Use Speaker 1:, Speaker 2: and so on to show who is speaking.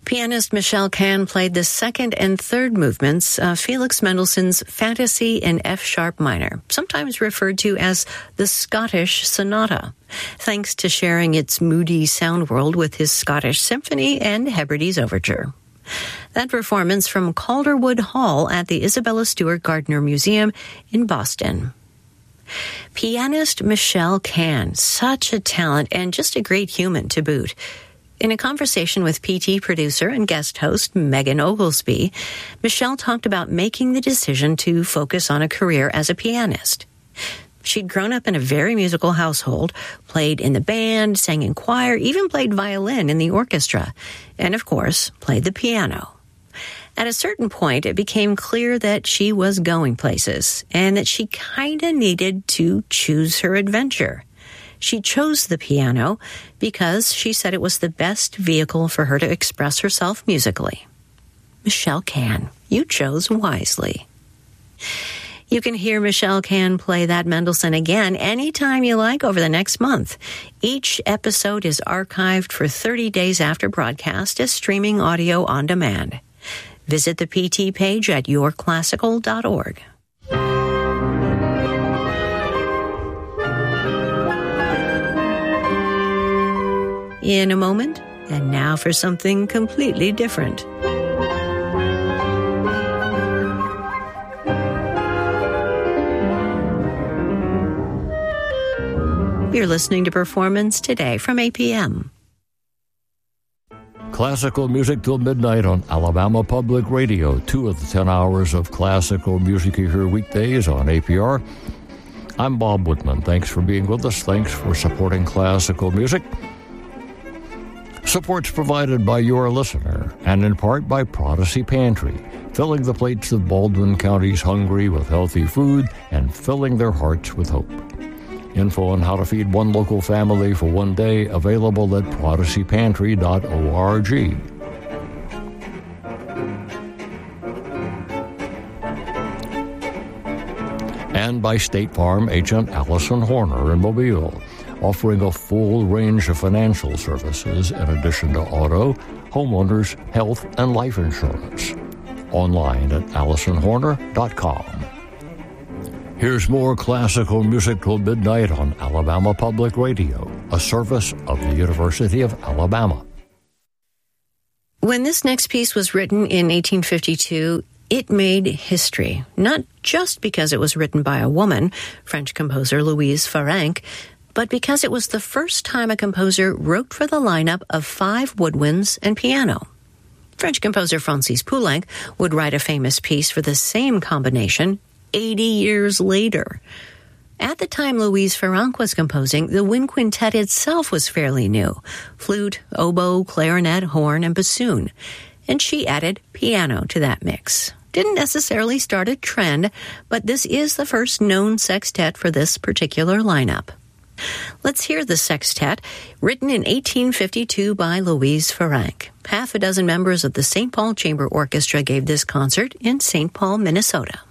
Speaker 1: Pianist Michelle Kahn played the second and third movements of Felix Mendelssohn's Fantasy in F-sharp minor, sometimes referred to as the Scottish Sonata, thanks to sharing its moody sound world with his Scottish Symphony and Hebrides Overture. That performance from Calderwood Hall at the Isabella Stewart Gardner Museum in Boston. Pianist Michelle Kahn, such a talent and just a great human to boot. In a conversation with PT producer and guest host Megan Oglesby, Michelle talked about making the decision to focus on a career as a pianist. She'd grown up in a very musical household, played in the band, sang in choir, even played violin in the orchestra, and of course, played the piano. At a certain point, it became clear that she was going places, and that she kinda needed to choose her adventure. She chose the piano because she said it was the best vehicle for her to express herself musically. Michelle Kahn, you chose wisely. You can hear Michelle Kahn play that Mendelssohn again anytime you like over the next month. Each episode is archived for 30 days after broadcast as streaming audio on demand. Visit the PT page at yourclassical.org. In a moment, and now for something completely different. You're listening to Performance Today from APM.
Speaker 2: Classical music till midnight on Alabama Public Radio. 2 of the 10 hours of classical music you hear weekdays on APR. I'm Bob Woodman. Thanks for being with us. Thanks for supporting classical music. Support's provided by your listener, and in part by Prodigy Pantry, filling the plates of Baldwin County's hungry with healthy food and filling their hearts with hope. Info on how to feed one local family for one day available at prodigypantry.org. And by State Farm agent Allison Horner in Mobile, offering a full range of financial services in addition to auto, homeowners, health, and life insurance. Online at AllisonHorner.com. Here's more classical music till midnight on Alabama Public Radio, a service of the University of Alabama.
Speaker 1: When this next piece was written in 1852, it made history, not just because it was written by a woman, French composer Louise Farrenc, but because it was the first time a composer wrote for the lineup of 5 woodwinds and piano. French composer Francis Poulenc would write a famous piece for the same combination 80 years later. At the time Louise Farrenc was composing, the wind quintet itself was fairly new: flute, oboe, clarinet, horn, and bassoon. And she added piano to that mix. Didn't necessarily start a trend, but this is the first known sextet for this particular lineup. Let's hear the sextet, written in 1852 by Louise Farrenc. Half a dozen members of the St. Paul Chamber Orchestra gave this concert in St. Paul, Minnesota.